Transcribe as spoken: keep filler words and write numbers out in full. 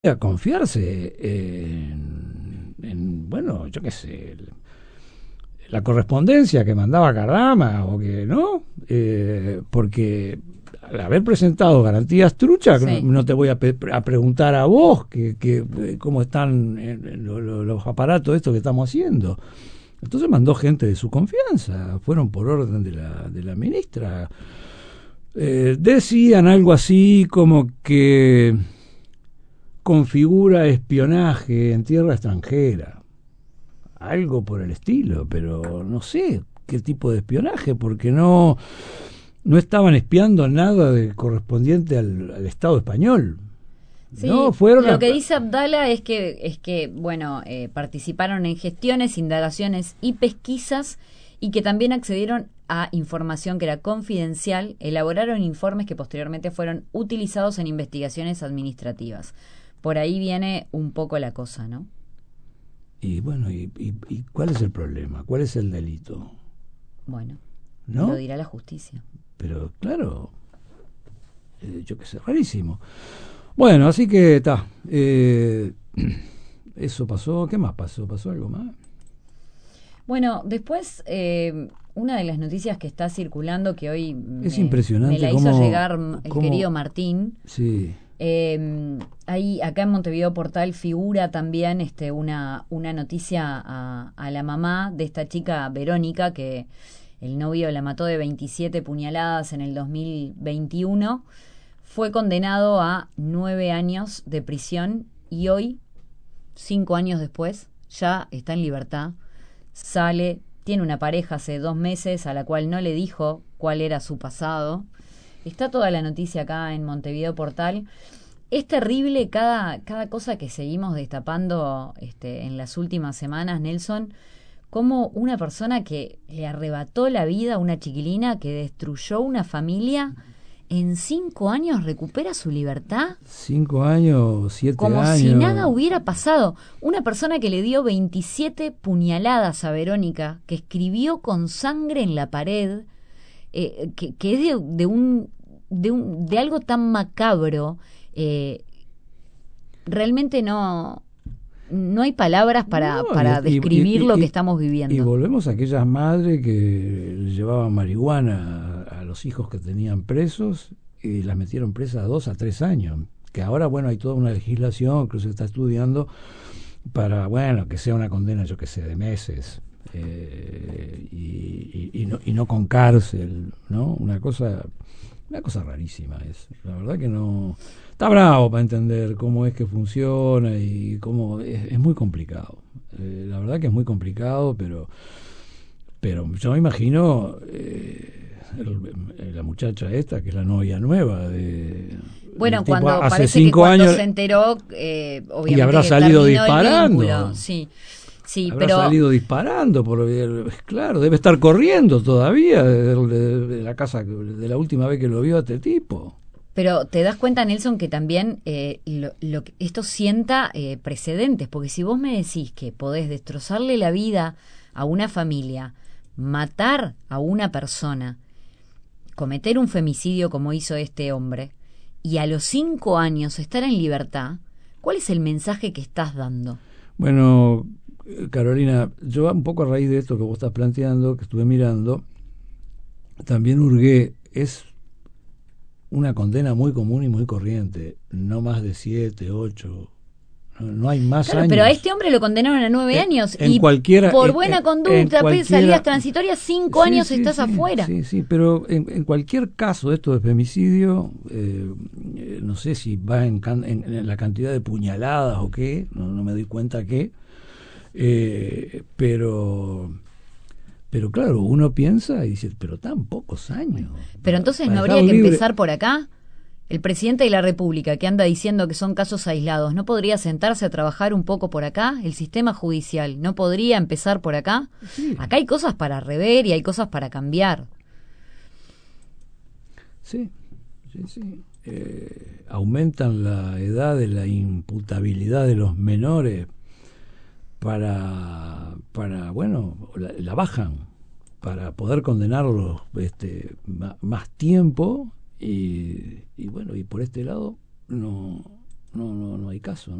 a confiarse en, en, bueno, yo qué sé, la correspondencia que mandaba Cardama o que no, eh, porque al haber presentado garantías truchas, Sí. no te voy a, pe a preguntar a vos que, que cómo están en, en lo, lo, los aparatos estos que estamos haciendo. Entonces mandó gente de su confianza, fueron por orden de la, de la ministra. Eh, decían algo así como que configura espionaje en tierra extranjera, algo por el estilo, pero no sé qué tipo de espionaje, porque no, no estaban espiando nada de correspondiente al, al Estado español. Sí, No, fueron lo a, que dice Abdala es que, es que bueno, eh, participaron en gestiones, indagaciones y pesquisas y que también accedieron a información que era confidencial, elaboraron informes que posteriormente fueron utilizados en investigaciones administrativas. Por ahí viene un poco la cosa, ¿no? Y bueno, y, y, y ¿cuál es el problema? ¿Cuál es el delito? Bueno, lo ¿No? dirá la justicia. Pero claro, eh, yo qué sé, rarísimo. Bueno, así que está. Eh, eso pasó. ¿Qué más pasó? ¿Pasó algo más? Bueno, después, eh, una de las noticias que está circulando, que hoy Es me, me impresionante la hizo cómo, llegar el cómo, querido Martín. Sí. Eh, ahí, acá en Montevideo Portal figura también este, una, una noticia a, a la mamá de esta chica Verónica, que el novio la mató de veintisiete puñaladas en el dos mil veintiuno. Fue condenado a nueve años de prisión y hoy, cinco años después, ya está en libertad. Sale, tiene una pareja hace dos meses a la cual no le dijo cuál era su pasado. Está toda la noticia acá en Montevideo Portal. Es terrible cada, cada cosa que seguimos destapando este, en las últimas semanas, Nelson, como una persona que le arrebató la vida a una chiquilina, que destruyó una familia, en cinco años recupera su libertad. Cinco años, siete Como años. si nada hubiera pasado. Una persona que le dio veintisiete puñaladas a Verónica, que escribió con sangre en la pared, eh, que, que es de, de un de un de algo tan macabro, eh, realmente no no hay palabras para, No, para y, y, describir y, lo y, que estamos viviendo. Y volvemos a aquellas madres que llevaban marihuana a, a los hijos que tenían presos y las metieron presas a dos a tres años. Que ahora, bueno, hay toda una legislación que se está estudiando para, bueno, que sea una condena, yo que sé, de meses. Eh, y, y, y, no, y no con cárcel, ¿no? Una cosa, una cosa rarísima es. La verdad que no. Está bravo para entender cómo es que funciona y cómo es, es muy complicado. Eh, la verdad que es muy complicado, pero, pero yo me imagino eh, el, la muchacha esta que es la novia nueva de. Bueno, tipo, cuando hace parece cinco que cuando años se enteró, eh, obviamente y habrá que salido terminó disparando. el vínculo. Sí, sí, Habrá pero salido disparando, por, claro, debe estar corriendo todavía de, de, de la casa de la última vez que lo vio a este tipo. Pero te das cuenta, Nelson, que también eh, lo, lo, esto sienta eh, precedentes, porque si vos me decís que podés destrozarle la vida a una familia, matar a una persona, cometer un femicidio como hizo este hombre, y a los cinco años estar en libertad, ¿cuál es el mensaje que estás dando? Bueno, Carolina, yo un poco a raíz de esto que vos estás planteando, que estuve mirando, también hurgué, es una condena muy común y muy corriente, no más de siete, ocho, no, no hay más Claro, años. pero a este hombre lo condenaron a nueve en, años en y cualquiera, por en, buena en, conducta, en cualquiera, salidas transitorias, cinco sí, años sí, estás sí, afuera. Sí, sí, pero en, en cualquier caso esto de femicidio, eh, no sé si va en, can, en, en la cantidad de puñaladas o qué, no, no me doy cuenta qué, eh, pero... Pero claro, uno piensa y dice, pero tan pocos años. Pero entonces para no habría que libre. empezar por acá. El presidente de la República, que anda diciendo que son casos aislados, ¿no podría sentarse a trabajar un poco por acá? El sistema judicial, ¿no podría empezar por acá? Sí. Acá hay cosas para rever y hay cosas para cambiar. Sí, sí, sí. Eh, aumentan la edad de la imputabilidad de los menores para, para bueno, la, la bajan para poder condenarlos este, más tiempo y, y bueno, y por este lado no, no, no, no hay caso, ¿no?